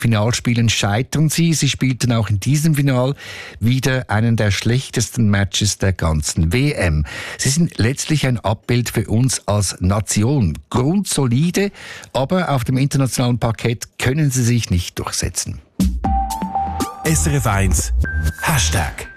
Finalspielen scheitern sie. Sie spielten auch in diesem Final wieder einen der schlechtesten Matches der ganzen WM. Sie sind letztlich ein Abbild für uns als Nation. Grundsolide, aber auf dem internationalen Parkett können sie sich nicht durchsetzen. SRF 1 #.